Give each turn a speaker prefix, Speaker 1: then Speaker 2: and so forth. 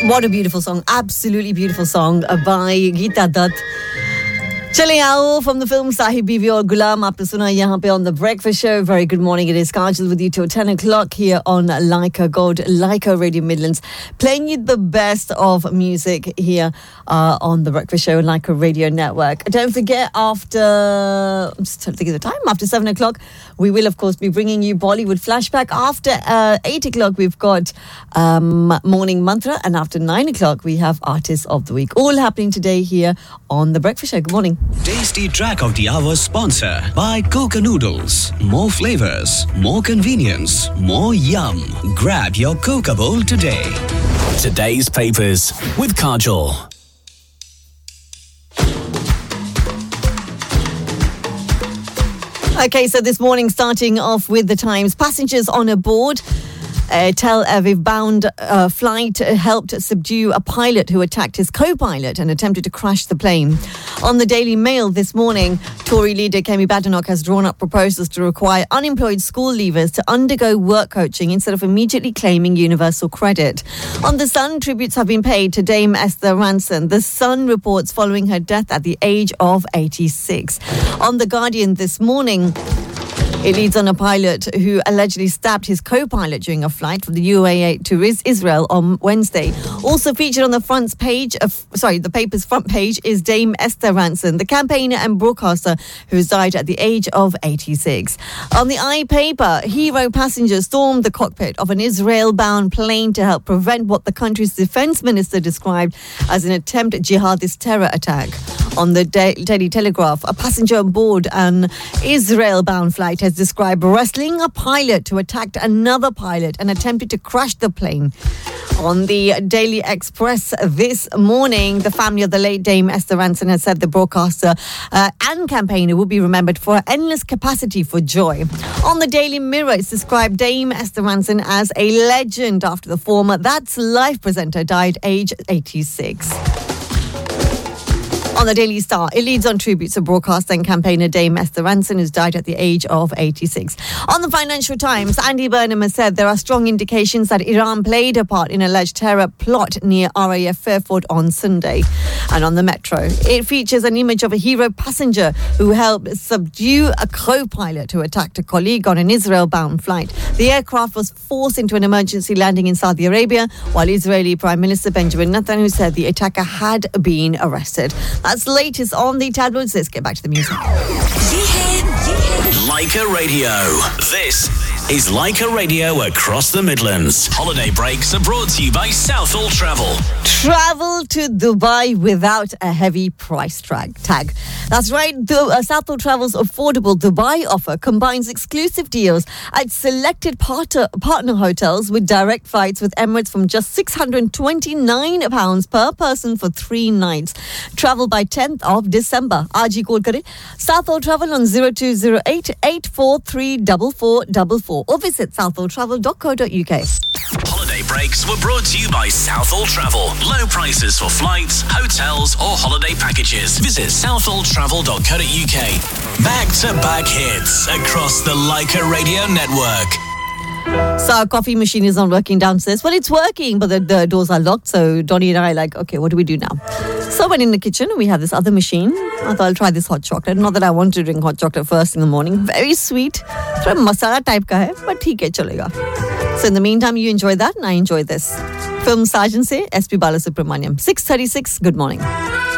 Speaker 1: What a beautiful song. Absolutely beautiful song by Geeta Dutt. चले आओ from the film Sahib Biwi aur Gulam आपने सुना यहाँ पे on the breakfast show. Very good morning. It is Kajal with you till 10 o'clock here on Leica Gold, Leica Radio Midlands, playing you the best of music here on the breakfast show, Leica Radio Network. Don't forget, after I'm just trying to think of the time, after 7 o'clock, we will of course be bringing you Bollywood Flashback. After 8 o'clock, we've got Morning Mantra, and after 9 o'clock, we have Artist of the Week. All happening today here on the breakfast show. Good morning.
Speaker 2: Tasty track of the hour sponsor by Coca Noodles. More flavors, more convenience, more yum. Grab your Coca bowl today.
Speaker 3: Today's papers with Kajol.
Speaker 1: Okay, so this morning, starting off with the Times. Passengers on a board Tel Aviv-bound flight helped subdue a pilot who attacked his co-pilot and attempted to crash the plane. On the Daily Mail this morning, Tory leader Kemi Badenoch has drawn up proposals to require unemployed school leavers to undergo work coaching instead of immediately claiming universal credit. On The Sun, tributes have been paid to Dame Esther Rantzen. The Sun reports following her death at the age of 86. On The Guardian this morning, it leads on a pilot who allegedly stabbed his co-pilot during a flight from the UAE to Israel on Wednesday. Also featured on the the paper's front page is Dame Esther Rantzen, the campaigner and broadcaster who died at the age of 86. On the iPaper, hero passengers stormed the cockpit of an Israel-bound plane to help prevent what the country's defense minister described as an attempted jihadist terror attack. On the Daily Telegraph, a passenger on board an Israel-bound flight has described wrestling a pilot who attacked another pilot and attempted to crash the plane. On the Daily Express this morning, the family of the late Dame Esther Rantzen has said the broadcaster and campaigner will be remembered for her endless capacity for joy. On the Daily Mirror, it's described Dame Esther Rantzen as a legend after the former That's Life presenter died aged 86. On the Daily Star, it leads on tributes to broadcaster and campaigner Dame Esther Rantzen, who's died at the age of 86. On the Financial Times, Andy Burnham has said there are strong indications that Iran played a part in an alleged terror plot near RAF Fairford on Sunday. And on the Metro, it features an image of a hero passenger who helped subdue a co-pilot who attacked a colleague on an Israel-bound flight. The aircraft was forced into an emergency landing in Saudi Arabia, while Israeli Prime Minister Benjamin Netanyahu said the attacker had been arrested. That's the latest on the tabloids. Let's get back to the music.
Speaker 3: Leica Radio. This is Leica Radio across the Midlands. Holiday breaks are brought to you by Southall Travel.
Speaker 1: Travel to Dubai without a heavy price tag. That's right. Southall Travel's affordable Dubai offer combines exclusive deals at selected partner hotels with direct flights with Emirates from just £629 per person for 3 nights. Travel by 10th of December. Aaj call kare Southall Travel on 0208 843 4444 or visit southalltravel.co.uk.
Speaker 3: Holiday breaks were brought to you by Southall Travel. Low prices for flights, hotels or holiday packages. Visit southalltravel.co.uk. Back-to-back hits across the Leica Radio Network.
Speaker 1: So our coffee machine is not working downstairs. Well, it's working, but the doors are locked. So Donnie and I are like, okay, what do we do now? So when in the kitchen, we have this other machine. I thought I'll try this hot chocolate. Not that I want to drink hot chocolate first in the morning. Very sweet. Thoda masala type ka hai, but theek hai, chalega. So in the meantime, you enjoy that and I enjoy this. Film Sergeant se SP Balasubramaniam. 6:36. Good morning.